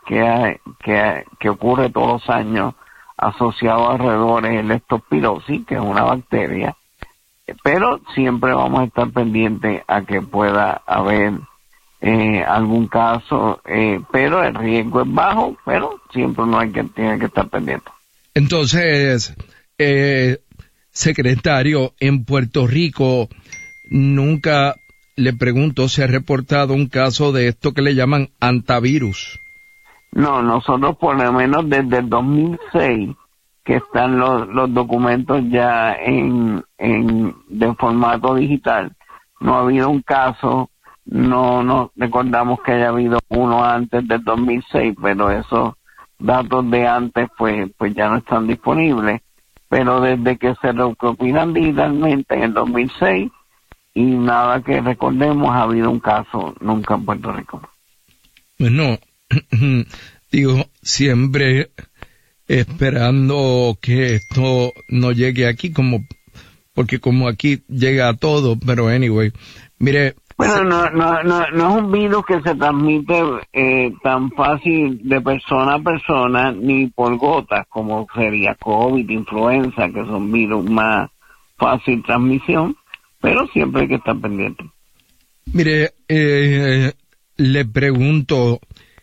que ocurre todos los años asociado alrededor es leptospirosis, que es una bacteria, pero siempre vamos a estar pendientes a que pueda haber algún caso, pero el riesgo es bajo, pero siempre tiene que estar pendiente. Entonces, secretario, en Puerto Rico nunca, le pregunto, se ha reportado un caso de esto que le llaman antivirus. No, nosotros por lo menos desde el 2006 que están los documentos ya de formato digital, no ha habido un caso, no recordamos que haya habido uno antes del 2006, pero esos datos de antes pues ya no están disponibles, pero desde que se recopilan digitalmente en el 2006 y nada que recordemos ha habido un caso nunca en Puerto Rico. Bueno, digo, siempre esperando que esto no llegue aquí, porque como aquí llega todo, pero anyway, mire. Bueno, no es un virus que se transmite tan fácil de persona a persona, ni por gotas, como sería COVID, influenza, que son virus más fácil transmisión, pero siempre hay que estar pendiente. Mire, le pregunto,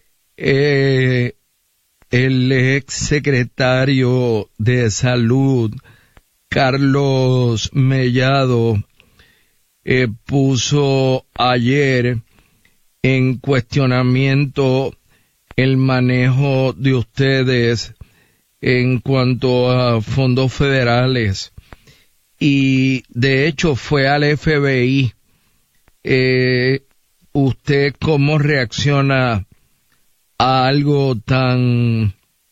el ex secretario de Salud, Carlos Mellado, puso ayer en cuestionamiento el manejo de ustedes en cuanto a fondos federales y de hecho fue al FBI. ¿Usted cómo reacciona a algo tan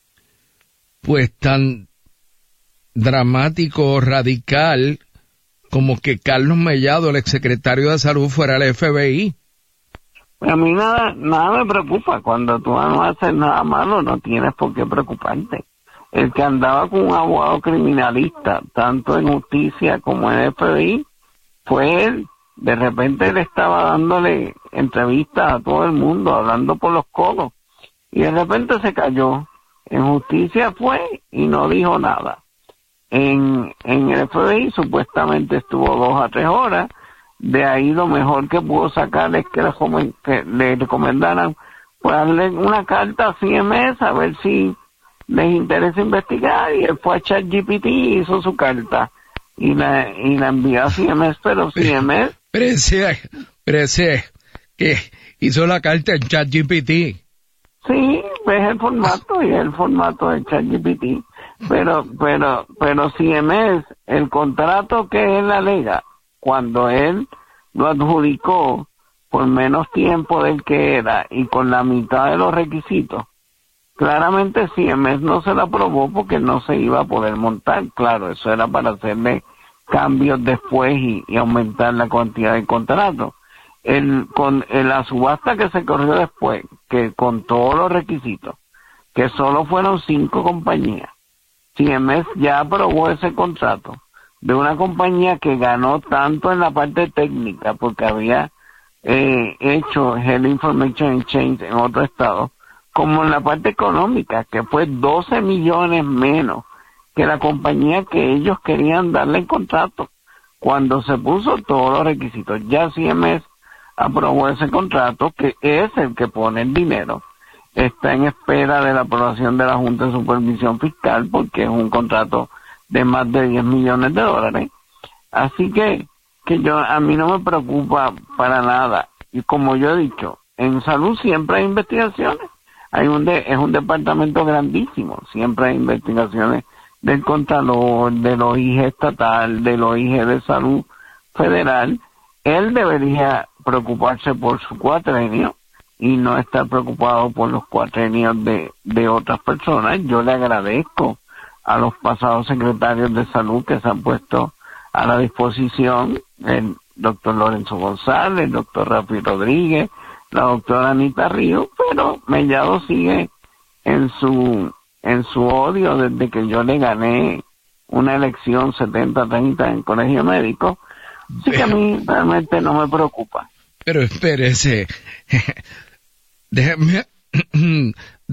dramático, radical, como que Carlos Mellado, el exsecretario de Salud, fuera al FBI? A mí nada me preocupa. Cuando tú no haces nada malo, no tienes por qué preocuparte. El que andaba con un abogado criminalista, tanto en justicia como en FBI, fue él. De repente él estaba dándole entrevistas a todo el mundo, hablando por los codos, y de repente se cayó. En justicia fue y no dijo nada. En el FBI supuestamente estuvo 2 a 3 horas. De ahí lo mejor que pudo sacar es que le recomendaran pues darle una carta a CMS a ver si les interesa investigar, y él fue a ChatGPT y hizo su carta y la envió a CMS, pero CMS... Pero que hizo la carta en ChatGPT. Sí, es el formato y el formato de ChatGPT. Pero CMS, el contrato que él alega, cuando él lo adjudicó por menos tiempo del que era y con la mitad de los requisitos, claramente CMS no se lo aprobó porque no se iba a poder montar. Claro, eso era para hacerle cambios después y aumentar la cantidad de contratos. Con la subasta que se corrió después, que con todos los requisitos, que solo fueron 5 compañías, CMS ya aprobó ese contrato de una compañía que ganó tanto en la parte técnica porque había hecho Health Information Exchange en otro estado, como en la parte económica, que fue 12 millones menos que la compañía que ellos querían darle el contrato. Cuando se puso todos los requisitos, ya CMS aprobó ese contrato, que es el que pone el dinero. Está en espera de la aprobación de la Junta de Supervisión Fiscal porque es un contrato de más de $10 millones. Así que a mí no me preocupa para nada. Y como yo he dicho, en salud siempre hay investigaciones. Es un departamento grandísimo. Siempre hay investigaciones del Contralor, del OIG estatal, del OIG de salud federal. Él debería preocuparse por su cuatrenio y no estar preocupado por los cuatrenios de otras personas. Yo le agradezco a los pasados secretarios de salud que se han puesto a la disposición, el doctor Lorenzo González, el doctor Rafi Rodríguez, la doctora Anita Ríos, pero Mellado sigue en su odio desde que yo le gané una elección 70-30 en colegio médico. Así que a mí realmente no me preocupa. Pero espérese, déjeme